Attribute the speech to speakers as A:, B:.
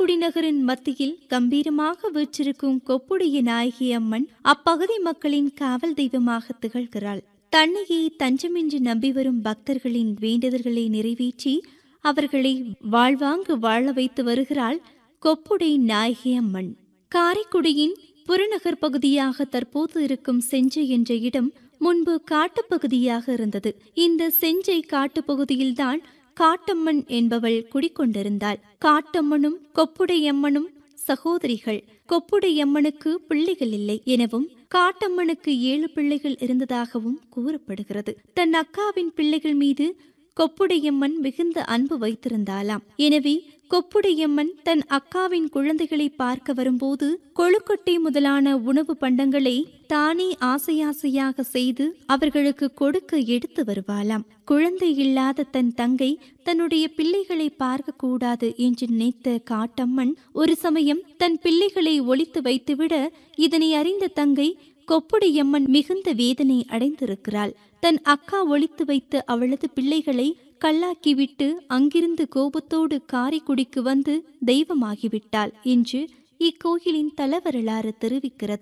A: காரைக்குடி நகரின் மத்தியில் கம்பீரமாக வீற்றிருக்கும் கொப்புடைய நாயகி அம்மன் அப்பகுதி மக்களின் காவல் தெய்வமாக திகழ்கிறாள். தன்னையே தஞ்சமின்றி நம்பி வரும் பக்தர்களின் வேண்டுதல்களை நிறைவேற்றி அவர்களை வாழ்வாங்கு வாழ வைத்து வருகிறாள் கொப்புடை நாயகி அம்மன். காரைக்குடியின் புறநகர் பகுதியாக தற்போது இருக்கும் செஞ்சை என்ற இடம் முன்பு காட்டுப்பகுதியாக இருந்தது. இந்த செஞ்சை காட்டுப்பகுதியில்தான் காட்டம்மன் என்பவள் குடிக்கொண்டிருந்தாள். காட்டம்மனும் கொப்புடையம்மனும் சகோதரிகள். கொப்புடையம்மனுக்கு பிள்ளைகள் இல்லை எனவும் காட்டம்மனுக்கு 7 பிள்ளைகள் இருந்ததாகவும் கூறப்படுகிறது. தன் அக்காவின் பிள்ளைகள் மீது கொப்புடையம்மன் மிகுந்த அன்பு வைத்திருந்தாளாம். எனவே கொப்புடையம்மன் தன் அக்காவின் குழந்தைகளை பார்க்க வரும்போது கொழுக்கட்டை முதலான உணவு பண்டங்களை தானே ஆசையாக செய்து அவர்களுக்கு கொடுக்க எடுத்து வருவாளாம். குழந்தை இல்லாத தன் தங்கை தன்னுடைய பிள்ளைகளை பார்க்க கூடாது என்று நினைத்த காட்டம்மன் ஒரு சமயம் தன் பிள்ளைகளை ஒளித்து வைத்துவிட இதனை அறிந்த தங்கை கொப்புடையம்மன் மிகுந்த வேதனை அடைந்திருக்கிறாள். தன் அக்கா ஒளித்து வைத்து அவளது பிள்ளைகளை கல்லாக்கிவிட்டு அங்கிருந்து கோபத்தோடு காரைக்குடிக்கு வந்து தெய்வமாகிவிட்டாள் என்று இக்கோயிலின் தலவரலாறு தெரிவிக்கிறது.